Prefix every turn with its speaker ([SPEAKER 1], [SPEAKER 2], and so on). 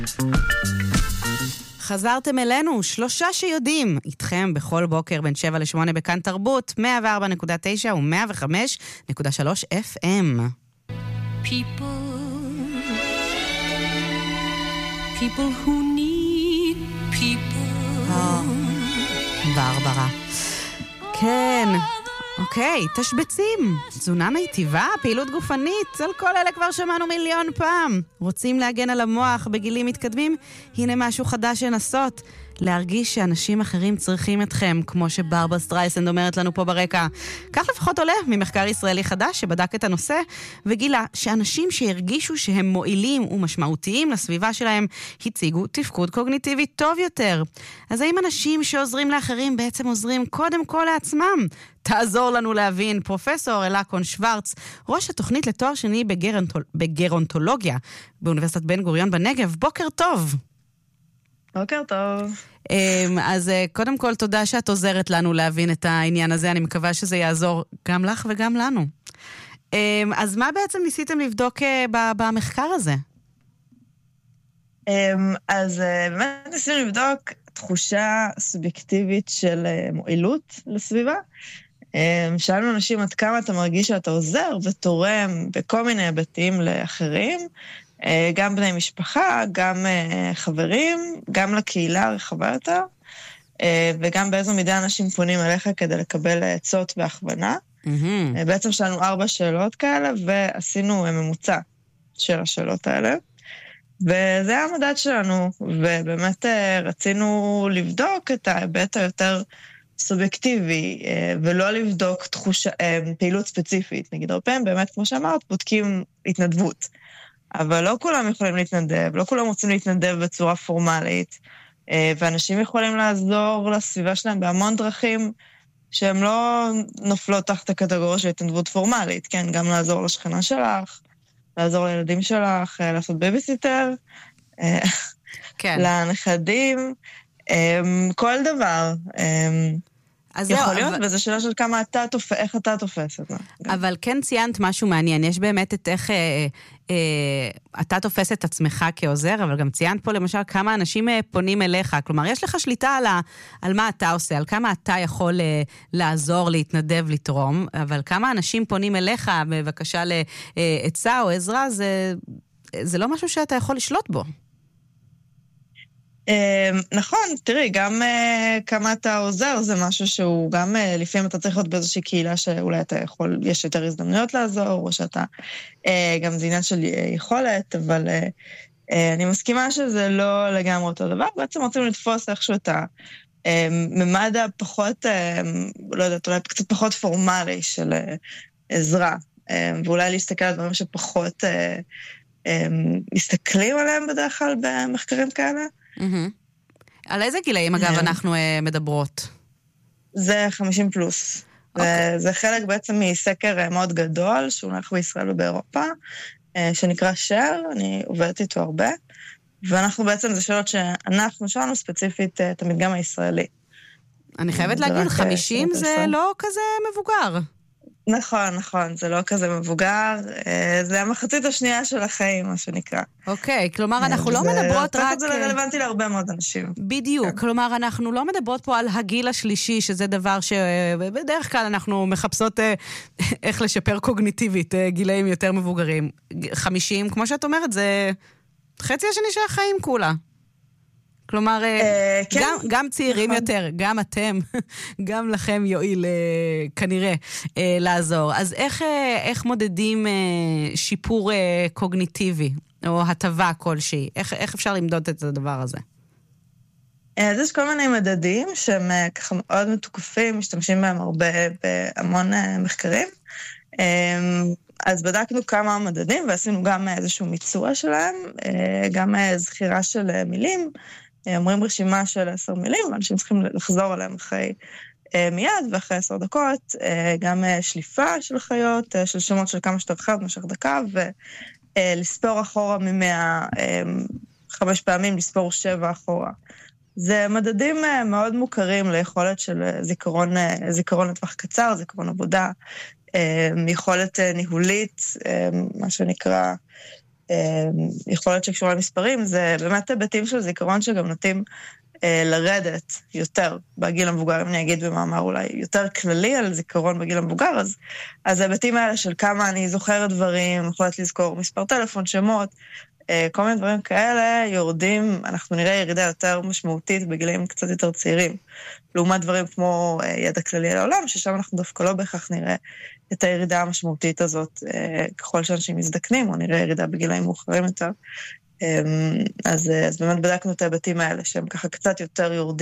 [SPEAKER 1] חזרתם אלינו, 3 שיודעים, איתכם בכל בוקר בין 7 ל-8 בכאן תרבות, 104.9 ו-105.3 FM.
[SPEAKER 2] People who need people.
[SPEAKER 1] ברברה. כן. אוקיי, תשבצים, תזונה מיטיבה, פעילות גופנית, על כל אלה כבר שמענו מיליון פעם. רוצים להגן על המוח בגילים מתקדמים? הנה משהו חדש לנסות. להרגיש שאנשים אחרים צריכים אתכם, כמו שברברה סטרייסנד אומרת לנו פה ברקע. כך לפחות עולה ממחקר ישראלי חדש שבדק את הנושא, וגילה שאנשים שהרגישו שהם מועילים ומשמעותיים לסביבה שלהם, הציגו תפקוד קוגניטיבי טוב יותר. אז האם אנשים שעוזרים לאחרים בעצם עוזרים קודם כל לעצמם? תעזור לנו להבין. פרופסור אלקון שוורץ, ראש התוכנית לתואר שני בגרונטולוגיה באוניברסיטת בן גוריון בנגב. בוקר טוב.
[SPEAKER 3] בוקר טוב.
[SPEAKER 1] אז קודם כל תודה שאת עוזרת לנו להבין את העניין הזה, אני מקווה שזה יעזור גם לך וגם לנו. אז מה בעצם ניסיתם לבדוק במחקר הזה?
[SPEAKER 3] אז באמת ניסינו לבדוק תחושה סובייקטיבית של מועילות לסביבה. שאלנו אנשים עד כמה אתה מרגיש שאתה עוזר ותורם בכל מיני היבטים לאחרים, גם בני משפחה, גם חברים, גם לקהילה הרחבה יותר, וגם באיזו מידה אנשים פונים אליך כדי לקבל עצות והכוונה. בעצם שאלנו 4 שאלות כאלה, ועשינו ממוצע של השאלות האלה, וזה היה המדד שלנו, ובאמת רצינו לבדוק את ההיבט היותר סובייקטיבי, ולא לבדוק פעילות ספציפית. נגיד הרבה פעמים, באמת כמו שאמרת, בודקים התנדבות. אבל לא כולם יכולים להתנדב, לא כולם רוצים להתנדב בצורה פורמלית, ואנשים יכולים לעזור לסביבה שלהם בהמון דרכים שהם לא נופלות תחת הקטגוריה של התנדבות פורמלית, כן? גם לעזור לשכנה שלך, לעזור לילדים שלך, לעשות בייביסיטר,
[SPEAKER 1] כן.
[SPEAKER 3] לנכדים, כל דבר. יכול להיות, וזה שאלה של כמה אתה תופס, איך אתה תופס את זה.
[SPEAKER 1] אבל כן ציינת משהו מעניין, יש באמת את איך אתה תופס את עצמך כעוזר, אבל גם ציינת פה למשל כמה אנשים פונים אליך, כלומר יש לך שליטה על מה אתה עושה, על כמה אתה יכול לעזור, להתנדב, לתרום, אבל כמה אנשים פונים אליך בבקשה לעצה או עזרה, זה לא משהו שאתה יכול לשלוט בו.
[SPEAKER 3] נכון, תראי, גם כמה אתה עוזר, זה משהו שהוא גם לפעמים אתה צריך להיות באיזושהי קהילה שאולי אתה יכול, יש יותר הזדמנויות לעזור, או שאתה, גם זה עניין של יכולת, אבל אני מסכימה שזה לא לגמרי אותו דבר, בעצם רוצים לתפוס איכשהו את הממד הפחות, לא יודעת, אולי קצת פחות פורמלי של עזרה, ואולי להסתכל על דברים שפחות מסתכלים עליהם בדרך כלל במחקרים כאלה.
[SPEAKER 1] על איזה גילאים אגב אנחנו מדברות?
[SPEAKER 3] זה 50 פלוס. זה חלק בעצם מסקר מאוד גדול שהונח בישראל ובאירופה, שנקרא שר, אני עובדת איתו הרבה, ואנחנו בעצם, זה שאלות שאנחנו שאלנו ספציפית את המדגם הישראלי.
[SPEAKER 1] אני חייבת להגיד, 50 זה לא כזה מבוגר.
[SPEAKER 3] נכון, זה לא כזה מבוגר, זה המחצית השנייה של החיים, מה שנקרא.
[SPEAKER 1] אוקיי, כלומר אנחנו לא מדברות רק...
[SPEAKER 3] זה רלוונטי להרבה מאוד אנשים.
[SPEAKER 1] בדיוק, כלומר אנחנו לא מדברות פה על הגיל השלישי, שזה דבר שבדרך כלל אנחנו מחפשות איך לשפר קוגניטיבית, גילאים יותר מבוגרים. 50, כמו שאת אומרת, זה חצי השני של החיים כולה. כלומר, גם צעירים יותר, גם אתם, גם לכם יועיל כנראה לעזור. אז איך מודדים שיפור קוגניטיבי, או הטבה כלשהי? איך אפשר למדוד את הדבר הזה?
[SPEAKER 3] אז יש כל מיני מדדים שהם ככה מאוד מתוקפים, משתמשים בהם הרבה בהמון מחקרים. אז בדקנו כמה מדדים, ועשינו גם איזשהו מיצוע שלהם, גם זכירה של מילים, אומרים רשימה של 10 מילים, ואנשים צריכים לחזור עליהם אחרי מיד, ואחרי 10 דקות, גם שליפה של חיות, של שמות של כמה שטר אחד, משך דקה, ולספור אחורה 5 פעמים, לספור 7 אחורה. זה מדדים מאוד מוכרים ליכולת של זיכרון לטווח קצר, זיכרון עבודה, יכולת ניהולית, מה שנקרא, יכולת שקשורה למספרים, זה באמת היבטים של זיכרון שגם נוטים לרדת יותר בגיל המבוגר, אם אני אגיד במאמר אולי יותר כללי על זיכרון בגיל המבוגר, אז ההיבטים האלה של כמה אני זוכרת דברים, יכולת לזכור מספר טלפון, שמות, כל מיני דברים כאלה יורדים, אנחנו נראה ירידה יותר משמעותית בגילים קצת יותר צעירים, לעומת דברים כמו ידע כללי על העולם, ששם אנחנו דווקא לא בהכרח נראה את הירידה המשמעותית הזאת, ככל שאנשים מזדקנים, או נראה ירידה בגילאים מאוחרים יותר. אז באמת בדקנו את ההיבטים האלה, שהם ככה קצת יותר יורדים.